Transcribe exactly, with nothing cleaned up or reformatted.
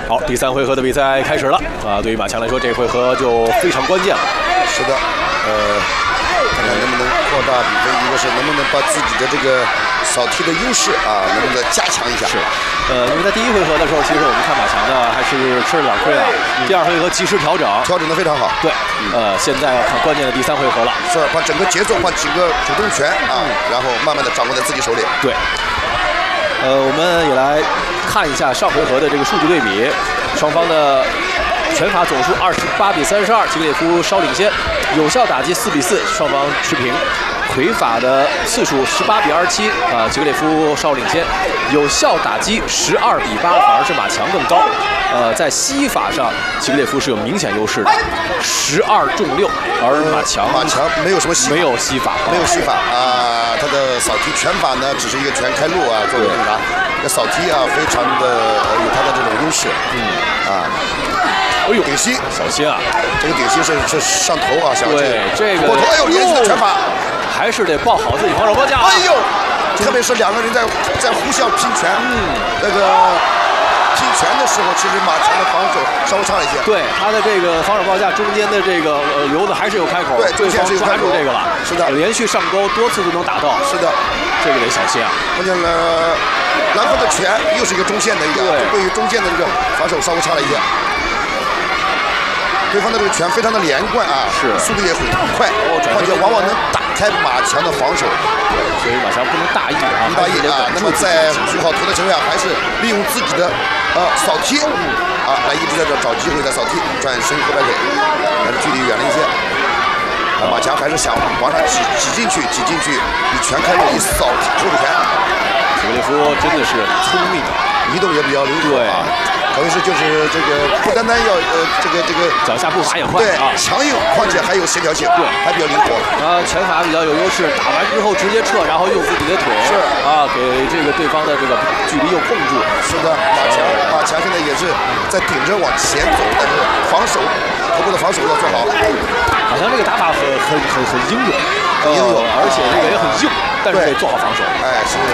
好，第三回合的比赛开始了啊！对于马强来说，这回合就非常关键了。 是的，呃，看看能不能扩大比分，一个是能不能把自己的这个扫踢的优势啊，能不能加强一下？ 是，呃，因为在第一回合的时候，其实我们看马强呢还是吃了点亏啊。第二回合及时调整， 调整的非常好。 对，呃，现在要看关键的第三回合了。 是把整个节奏，把几个主动权啊，然后慢慢的掌握在自己手里。 对。呃，我们也来看一下上回合的这个数据对比，双方的拳法总数二十八比三十二，吉格列夫稍领先，有效打击四比四，双方持平。魁法的次数十八比二十七，啊，吉格列夫稍领先，有效打击十二比八，反而是马强更高。呃，在膝法上，吉格列夫是有明显优势的，十二中六，而马强马强没有什么膝没有膝法， 没有膝法啊，他的扫踢拳法呢只是一个拳开路啊，作为那啥，这扫踢啊非常的有他的这种优势，嗯啊。 哎呦， 顶膝， 小心啊！ 这个顶膝是是上头啊，想对这个过头，哎呦，连续的拳法， 还是得抱好自己防守包架。 哎呦，特别是两个人在在互相拼拳，嗯，那个拼拳的时候，其实马强的防守稍微差了一些。 对，他的这个防守包架中间的这个呃瘤子还是有开口， 对， 对方抓住这个了， 是的， 连续上钩多次都能打到， 是的， 这个得小心啊。 关键呢，蓝方的拳又是一个中线的一个，对于中线的这个防守稍微差了一些。对方的这个拳非常的连贯啊， 是速度也很快，况且往往能打开马强的防守。 对，所以马强不能大意啊， 不大意啊。那么在组好图的情况下，还是利用自己的呃扫踢啊，来一直在这找机会在扫踢，转身后摆腿，但是距离远了一些。啊，马强还是想往上挤挤进去，挤进去，以拳开路，以扫踢抽出拳。 吉格列夫真的是聪明， 移动也比较灵活啊。可谓是就是这个不单单要呃这个这个脚下步伐也快啊， 强硬，况且还有协调性，对，还比较灵活。 啊，拳法比较有优势，打完之后直接撤，然后用自己的腿是啊，给这个对方的这个距离又控住。 是的，马强马强现在也是在顶着往前走，但是防守头部的防守要做好。 马强这个打法很很很很英勇， 很英勇， 而且这个也很硬，但是得做好防守。 哎，是。